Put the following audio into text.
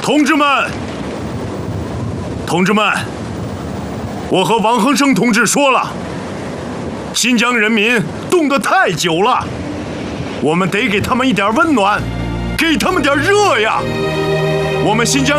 同志们，我和王恒生同志说了，新疆人民冻得太久了，我们得给他们一点温暖，给他们点热呀！我们新疆